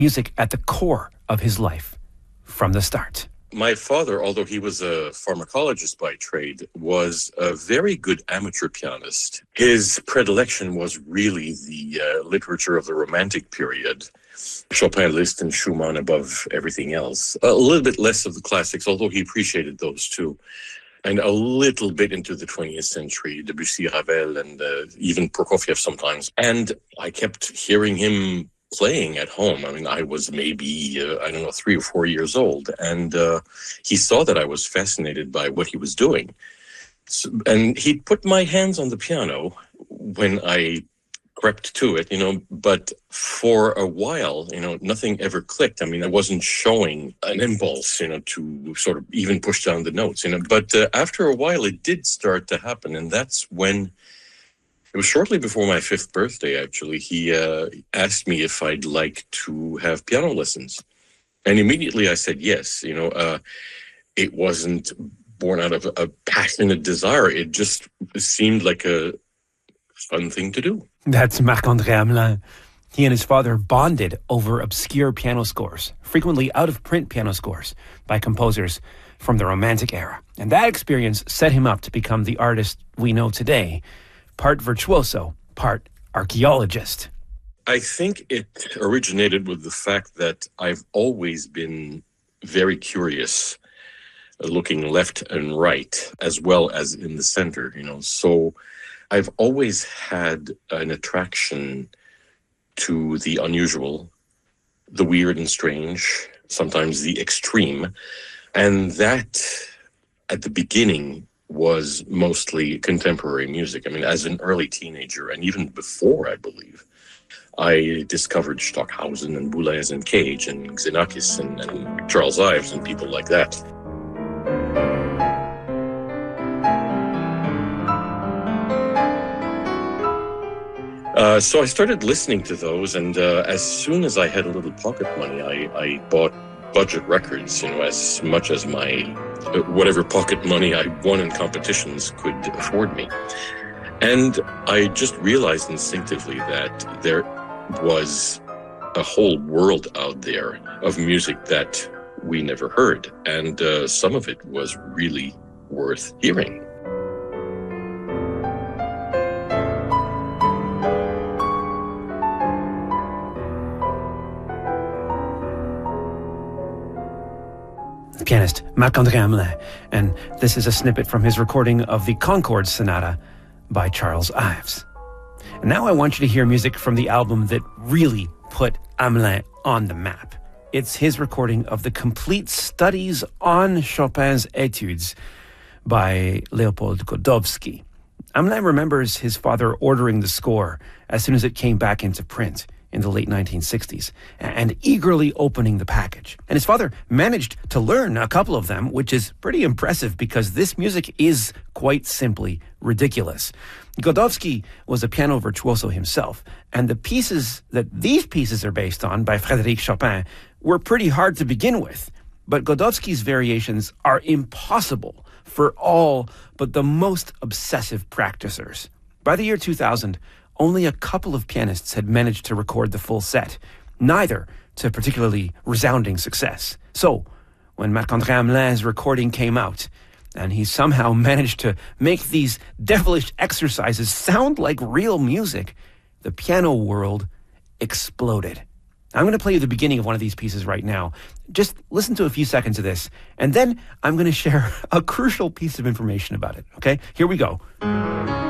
music at the core of his life from the start. My father, although he was a pharmacologist by trade, was a very good amateur pianist. His predilection was really the literature of the Romantic period. Chopin, Liszt, and Schumann above everything else. A little bit less of the classics, although he appreciated those too. And a little bit into the 20th century, Debussy, Ravel, and even Prokofiev sometimes. And I kept hearing him playing at home. I mean, I was maybe, 3 or 4 years old. And he saw that I was fascinated by what he was doing. So, and he put my hands on the piano when I crept to it, but for a while, nothing ever clicked. I mean, I wasn't showing an impulse, to sort of even push down the notes, but after a while it did start to happen. And that's when, it was shortly before my 5th birthday, actually, he asked me if I'd like to have piano lessons. And immediately I said yes. It wasn't born out of a passionate desire. It just seemed like a fun thing to do. That's Marc-André Hamelin. He and his father bonded over obscure piano scores, frequently out-of-print piano scores by composers from the Romantic era. And that experience set him up to become the artist we know today, part virtuoso, part archaeologist. I think it originated with the fact that I've always been very curious, looking left and right, as well as in the center, So I've always had an attraction to the unusual, the weird and strange, sometimes the extreme. And that, at the beginning, was mostly contemporary music. I mean, as an early teenager, and even before, I believe, I discovered Stockhausen and Boulez and Cage and Xenakis and Charles Ives and people like that. So I started listening to those, and as soon as I had a little pocket money, I bought budget records, as much as my whatever pocket money I won in competitions could afford me. And I just realized instinctively that there was a whole world out there of music that we never heard, and some of it was really worth hearing. Pianist Marc-André Hamelin, and this is a snippet from his recording of the Concord Sonata by Charles Ives. And now I want you to hear music from the album that really put Hamelin on the map. It's his recording of the complete studies on Chopin's Etudes by Leopold Godowsky. Hamelin remembers his father ordering the score as soon as it came back into print in the late 1960s, and eagerly opening the package. And his father managed to learn a couple of them, which is pretty impressive because this music is quite simply ridiculous. Godowsky was a piano virtuoso himself, and the pieces that these pieces are based on by Frédéric Chopin were pretty hard to begin with. But Godowsky's variations are impossible for all but the most obsessive practicers. By the year 2000, only a couple of pianists had managed to record the full set, neither to particularly resounding success. So, when Marc-André Hamelin's recording came out, and he somehow managed to make these devilish exercises sound like real music, the piano world exploded. I'm going to play you the beginning of one of these pieces right now. Just listen to a few seconds of this, and then I'm going to share a crucial piece of information about it, okay? Here we go.